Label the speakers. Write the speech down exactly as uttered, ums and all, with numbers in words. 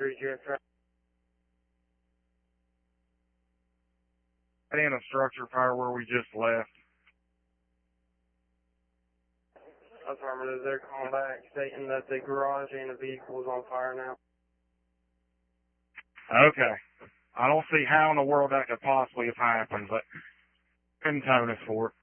Speaker 1: three zero three.
Speaker 2: In a structure fire where we just left.
Speaker 1: Affirmative, they're calling back stating that the garage and the vehicle is on fire now.
Speaker 2: Okay. I don't see how in the world that could possibly have happened, but couldn't tone us for it.